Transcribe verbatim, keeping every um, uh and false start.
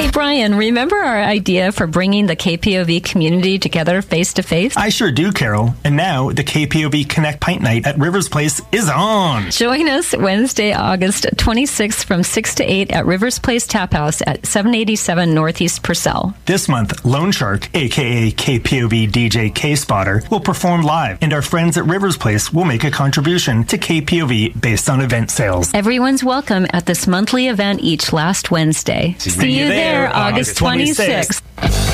Hey, Brian, remember our idea for bringing the K P O V community together face-to-face? I sure do, Carol. And now the K P O V Connect Pint Night at Rivers Place is on. Join us Wednesday, August twenty-sixth from six to eight at Rivers Place Tap House at seven eighty-seven Northeast Purcell. This month, Lone Shark, a k a. K P O V D J K-Spotter, will perform live, and our friends at Rivers Place will make a contribution to K P O V based on event sales. Everyone's welcome at this monthly event each last Wednesday. See, See you there, there August twenty-sixth.